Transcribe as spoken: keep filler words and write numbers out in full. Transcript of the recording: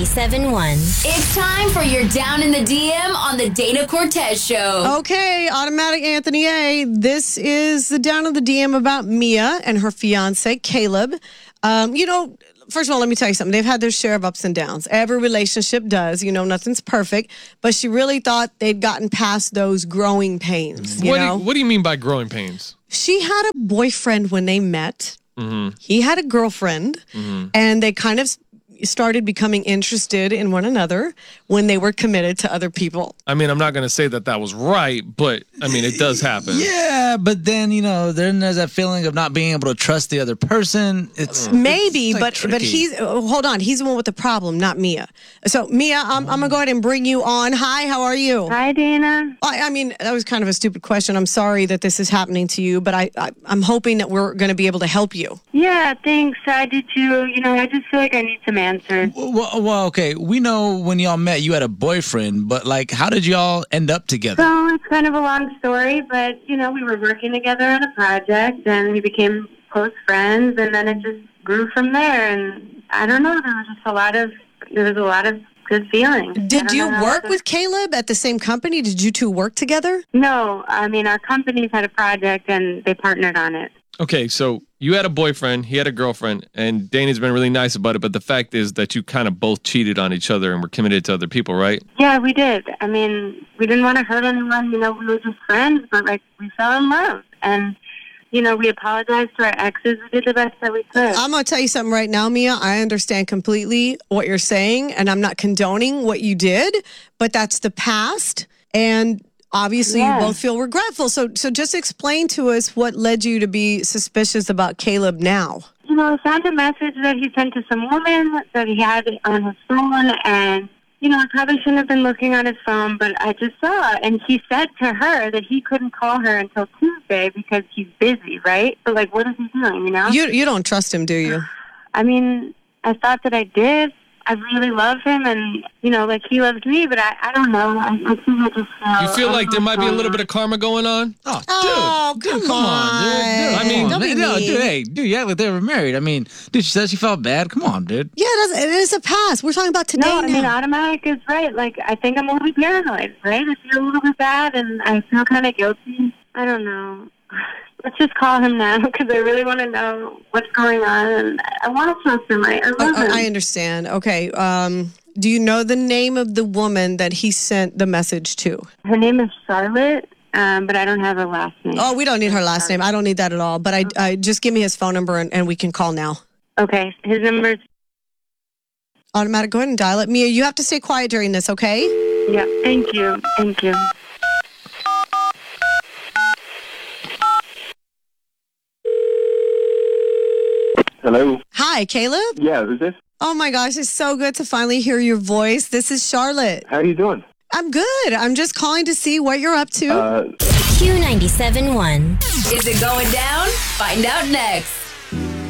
ninety-seven point one. It's time for your Down in the D M on the Dana Cortez Show. Okay, Automatic Anthony A. This is the Down in the D M about Mia and her fiance, Caleb. Um, you know, first of all, let me tell you something. They've had their share of ups and downs. Every relationship does. You know, nothing's perfect. But she really thought they'd gotten past those growing pains. You what, know? do you, what do you mean by growing pains? She had a boyfriend when they met. Mm-hmm. He had a girlfriend. Mm-hmm. And they kind of started becoming interested in one another when they were committed to other people. I mean, I'm not going to say that that was right, but I mean, it does happen. Yeah, but then, you know, then there's that feeling of not being able to trust the other person. It's Maybe, it's, like, but tricky. but he's, uh, hold on, he's the one with the problem, not Mia. So, Mia, I'm, I'm going to go ahead and bring you on. Hi, how are you? Hi, Dana. I, I mean, that was kind of a stupid question. I'm sorry that this is happening to you, but I, I, I'm hoping that we're going to be able to help you. Yeah, thanks. I did too. You know, I just feel like I need some answers. Well, well, okay, we know when y'all met you had a boyfriend, but like, how did y'all end up together? So it's kind of a long story, but, you know, we were working together on a project and we became close friends, and then it just grew from there. And I don't know, there was just a lot of, there was a lot of good feelings. I Did don't you know how work to- with Caleb at the same company? Did you two work together? No, I mean, our companies had a project and they partnered on it. Okay, so you had a boyfriend, he had a girlfriend, and Dana's been really nice about it, but the fact is that you kind of both cheated on each other and were committed to other people, right? Yeah, we did. I mean, we didn't want to hurt anyone. You know, we were just friends, but, like, we fell in love. And, you know, we apologized to our exes. We did the best that we could. I'm going to tell you something right now, Mia. I understand completely what you're saying, and I'm not condoning what you did, but that's the past. And obviously, Yeah. you both feel regretful. So, so just explain to us what led you to be suspicious about Caleb now. You know, I found a message that he sent to some woman that he had on his phone, and, you know, I probably shouldn't have been looking on his phone, but I just saw it. And he said to her that he couldn't call her until Tuesday because he's busy, right? But, like, what is he doing, you know? You you don't trust him, do you? I mean, I thought that I did. I really love him, and, you know, like, he loves me, but I, I don't know. I, I think I just feel... You feel like there might be a little bit of karma going on? Oh, dude, Oh, dude, come come on, dude. dude I mean, come on, don't be man. no, mean. dude, hey, dude, you act like they were married. I mean, dude, she said she felt bad. Come on, dude. Yeah, it is, it is a past. We're talking about today No, I mean, now. Automatic is right. Like, I think I'm a little bit paranoid, right? I feel a little bit bad, and I feel kind of guilty. I don't know. Let's just call him now, because I really want to know what's going on, and I want to trust him. I, I love Oh, him. I understand. Okay. Um, do you know the name of the woman that he sent the message to? Her name is Charlotte, um, but I don't have her last name. Oh, we don't need her last name. I don't need that at all. But I, I just give me his phone number and, and we can call now. Okay, his number is... Automatic, go ahead and dial it. Mia, you have to stay quiet during this, okay? Yeah, thank you. Thank you. Hello. Hi, Caleb. Yeah, who's this? Oh my gosh, it's so good to finally hear your voice. This is Charlotte. How are you doing? I'm good. I'm just calling to see what you're up to. Uh, Q ninety-seven point one. Is it going down? Find out next.